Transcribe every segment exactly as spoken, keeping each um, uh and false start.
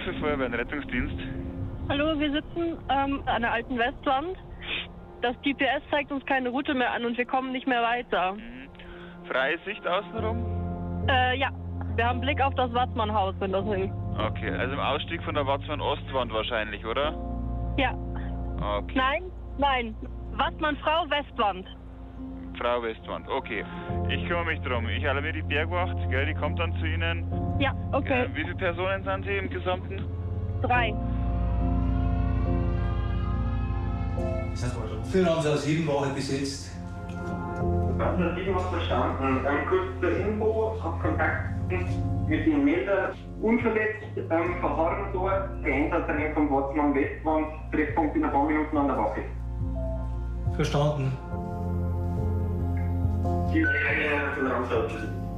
für Feuerwehr und Rettungsdienst? Hallo, wir sitzen ähm, an der alten Westwand. Das G P S zeigt uns keine Route mehr an und wir kommen nicht mehr weiter. Mhm. Freie Sicht außenrum? Äh, ja. Wir haben Blick auf das Watzmann-Haus, wenn das hilft. Okay, also im Ausstieg von der Watzmann-Ostwand wahrscheinlich, oder? Ja. Okay. Nein, nein. Watzmann-Frau Westwand. Frau Westwand, okay. Ich kümmere mich drum. Ich alarmiere die Bergwacht, gell, die kommt dann zu Ihnen. Ja, okay. Äh, wie viele Personen sind Sie im Gesamten? Drei. Wofür haben Sie aus Siebenwoche besetzt? Was hat Sie was verstanden? Ähm, kurz zur Info, auf Kontakt mit den Meldern unverletzt ähm, verharren dort. Der Einsatztermin vom Watzmann Westwand, Treffpunkt in ein paar Minuten an der Wache. Verstanden. Die Reihe von der Ansatz.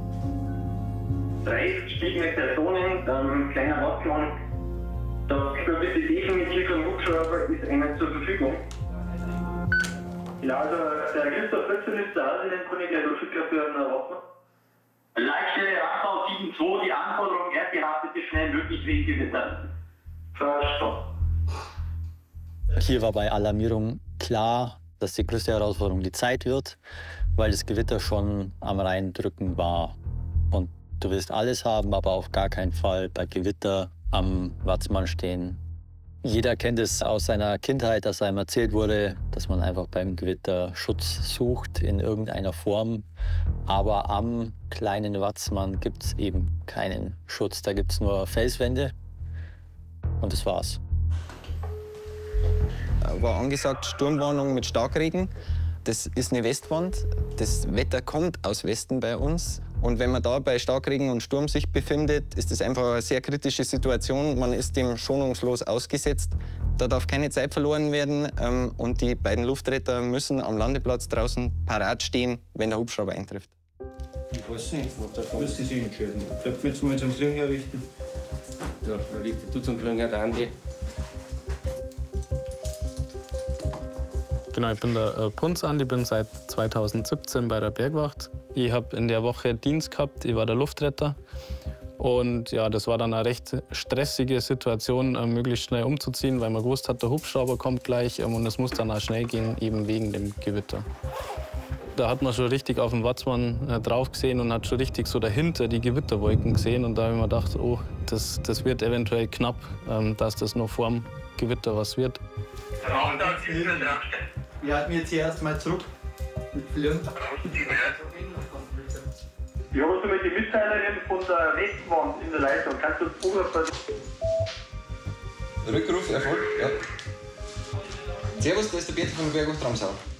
Drei gestiegene Personen, ähm, kleiner Watzmann. Das bitte definitiv ein Hubschrauber ist einer zur Verfügung. Ja, also der Christoph Fritzen ist da, den kann ich gleich durchschicken für einen Watzmann. Leitstelle Rambau sieben zwei, die Anforderung Erdbehat bitte schnell möglich wegen Gewitter. Verstanden. Hier war bei Alarmierung klar, dass die größte Herausforderung die Zeit wird, weil das Gewitter schon am Reindrücken war. Und du willst alles haben, aber auf gar keinen Fall bei Gewitter am Watzmann stehen. Jeder kennt es aus seiner Kindheit, dass einem erzählt wurde, dass man einfach beim Gewitter Schutz sucht in irgendeiner Form. Aber am kleinen Watzmann gibt es eben keinen Schutz. Da gibt es nur Felswände und das war's. War angesagt Sturmwarnung mit Starkregen. Das ist eine Westwand. Das Wetter kommt aus Westen bei uns. Und wenn man da bei Starkregen und Sturm sich befindet, ist das einfach eine sehr kritische Situation. Man ist dem schonungslos ausgesetzt. Da darf keine Zeit verloren werden. Und die beiden Luftretter müssen am Landeplatz draußen parat stehen, wenn der Hubschrauber eintrifft. Ich weiß nicht, was da müssen Sie entscheiden. Vielleicht willst du mal zum Klingen herrichten. Ja, da liegt du zum Klingen, der Andi. Genau, ich bin der äh, Punz Andi, bin seit zweitausendsiebzehn bei der Bergwacht. Ich habe in der Woche Dienst gehabt, ich war der Luftretter. Und ja, das war dann eine recht stressige Situation, äh, möglichst schnell umzuziehen, weil man gewusst hat, der Hubschrauber kommt gleich ähm, und es muss dann auch schnell gehen, eben wegen dem Gewitter. Da hat man schon richtig auf den Watzmann äh, drauf gesehen und hat schon richtig so dahinter die Gewitterwolken gesehen. Und da habe ich mir gedacht, oh, das, das wird eventuell knapp, ähm, dass das noch vor dem Gewitter was wird. Wir halten jetzt hier erstmal zurück mit Fliegen. Ich habe so mit die Mitteilerin von der Westwand in der Leitung. Kannst du das Buch Rückruf erfolgt, ja. Servus, da ist der Peter von der Bergwacht Ramsau.